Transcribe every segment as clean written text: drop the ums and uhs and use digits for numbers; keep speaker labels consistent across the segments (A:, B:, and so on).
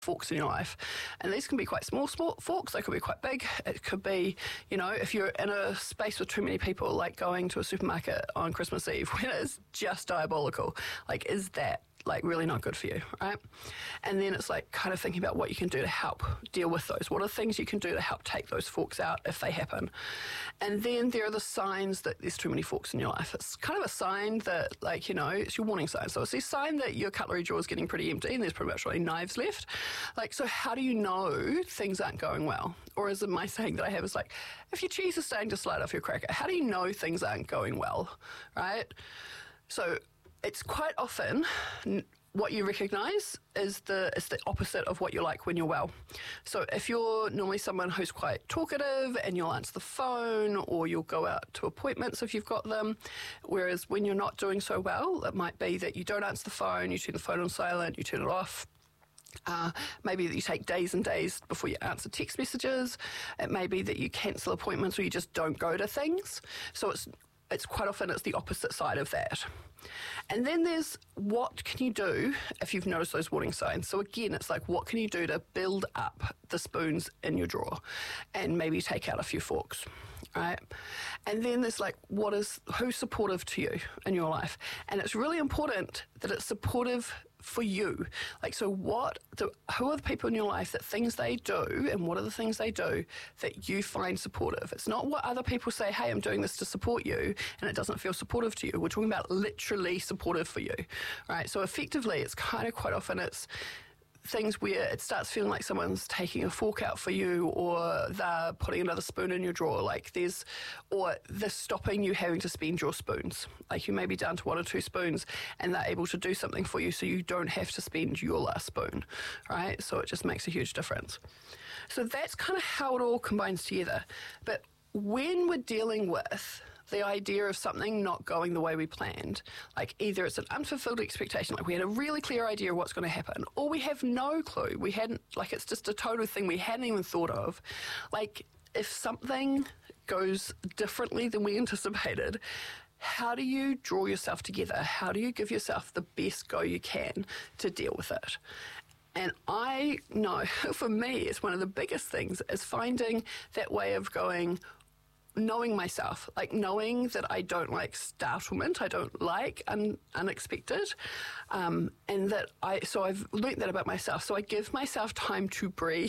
A: forks in your life. And these can be quite small forks, they could be quite big. It could be, if you're in a space with too many people, like going to a supermarket on Christmas Eve when it's just diabolical. Like, is that really not good for you, right? And then it's kind of thinking about what you can do to help deal with those. What are things you can do to help take those forks out if they happen? And then there are the signs that there's too many forks in your life. It's kind of a sign that, it's your warning sign. So it's a sign that your cutlery drawer is getting pretty empty and there's pretty much only knives left. So how do you know things aren't going well? Or as my saying that I have is if your cheese is starting to slide off your cracker, how do you know things aren't going well, right? So it's quite often what you recognise is the opposite of what you're like when you're well. So if you're normally someone who's quite talkative and you'll answer the phone or you'll go out to appointments if you've got them, whereas when you're not doing so well, it might be that you don't answer the phone, you turn the phone on silent, you turn it off. Maybe that you take days and days before you answer text messages. It may be that you cancel appointments or you just don't go to things. So it's quite often it's the opposite side of that. And then there's what can you do if you've noticed those warning signs. So again, it's what can you do to build up the spoons in your drawer and maybe take out a few forks, right? And then there's who's supportive to you in your life. And it's really important that it's supportive for you. Who are the people in your life that things they do and what are the things they do that you find supportive? It's not what other people say, hey, I'm doing this to support you, and it doesn't feel supportive to you. We're talking about literally supportive for you, right? So effectively, it's kind of quite often it's things where it starts feeling like someone's taking a fork out for you or they're putting another spoon in your drawer, or they're stopping you having to spend your spoons. You may be down to 1 or 2 spoons and they're able to do something for you so you don't have to spend your last spoon, right? So it just makes a huge difference. So that's kind of how it all combines together. But when we're dealing with the idea of something not going the way we planned, either it's an unfulfilled expectation, we had a really clear idea of what's going to happen, or we have no clue, we hadn't, it's just a total thing we hadn't even thought of. If something goes differently than we anticipated, how do you draw yourself together? How do you give yourself the best go you can to deal with it? And I know, for me, it's one of the biggest things is finding that way of going, knowing myself, knowing that I don't like startlement, I don't like unexpected, and that so I've learnt that about myself. So I give myself time to breathe.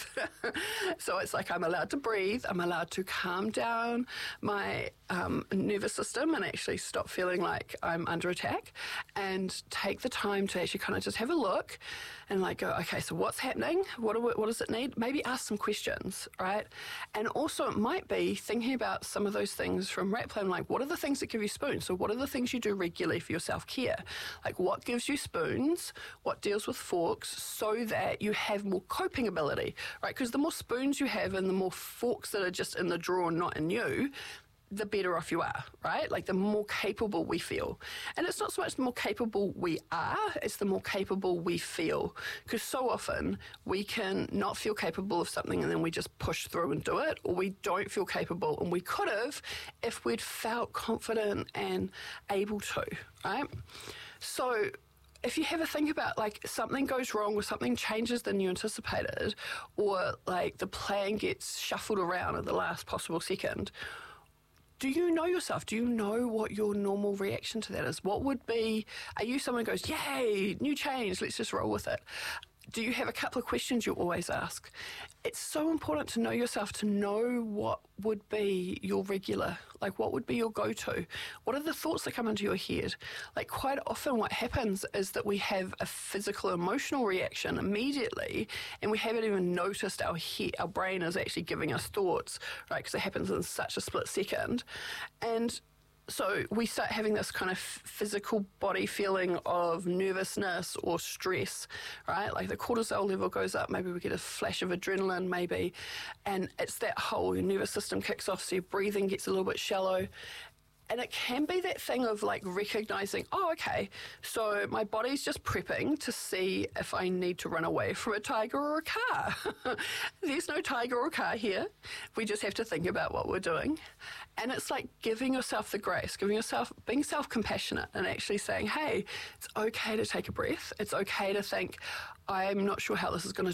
A: So it's I'm allowed to breathe, I'm allowed to calm down my nervous system and actually stop feeling like I'm under attack and take the time to actually kind of just have a look and go, okay, so what's happening? What does it need? Maybe ask some questions, right? And also it might be thinking about some of those things from Ratplan, what are the things that give you spoons? So what are the things you do regularly for your self-care? What gives you spoons? What deals with forks so that you have more coping ability, right? Because the more spoons you have and the more forks that are just in the drawer, not in you, the better off you are, right? The more capable we feel. And it's not so much the more capable we are, it's the more capable we feel. Because so often we can not feel capable of something and then we just push through and do it, or we don't feel capable and we could have if we'd felt confident and able to, right? So if you have a think about something goes wrong or something changes than you anticipated, or the plan gets shuffled around at the last possible second, do you know yourself? Do you know what your normal reaction to that is? What would be, are you someone who goes, yay, new change, let's just roll with it? Do you have a couple of questions you always ask? It's so important to know yourself, to know what would be your regular, what would be your go-to? What are the thoughts that come into your head? Quite often what happens is that we have a physical, emotional reaction immediately and we haven't even noticed our brain is actually giving us thoughts, right? Because it happens in such a split second. And so we start having this kind of physical body feeling of nervousness or stress, right? The cortisol level goes up, maybe we get a flash of adrenaline, maybe, and it's that whole nervous system kicks off, so your breathing gets a little bit shallow. And it can be that thing of like recognizing, oh, okay, so my body's just prepping to see if I need to run away from a tiger or a car. There's no tiger or car here. We just have to think about what we're doing. And it's like giving yourself the grace, being self-compassionate and actually saying, hey, it's okay to take a breath. It's okay to think, I'm not sure how this is going to